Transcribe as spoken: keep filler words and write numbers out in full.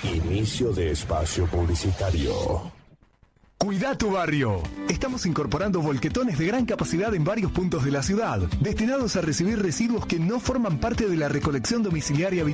Inicio de espacio publicitario. Cuida tu barrio. Estamos incorporando volquetones de gran capacidad en varios puntos de la ciudad, destinados a recibir residuos que no forman parte de la recolección domiciliaria habitual.